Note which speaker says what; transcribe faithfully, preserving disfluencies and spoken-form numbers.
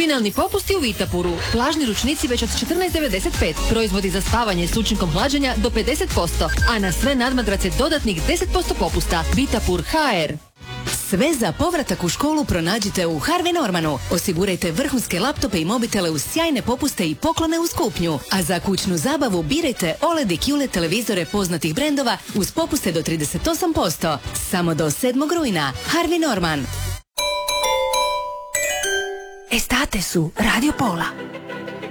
Speaker 1: Finalni popusti u Vitapuru. Plažni ručnici već od četrnaest devedeset pet. Proizvodi za spavanje s učinkom hlađenja do pedeset posto. A na sve nadmadrace dodatnih deset posto popusta. Vitapur ha er.
Speaker 2: Sve za povratak u školu pronađite u Harvey Normanu. Osigurajte vrhunske laptope i mobitele uz sjajne popuste i poklone uz kupnju. A za kućnu zabavu birajte O L E D i Q L E D televizore poznatih brendova uz popuste do trideset osam posto. Samo do sedmog rujna. Harvey Norman.
Speaker 3: Estate su Radio Pola.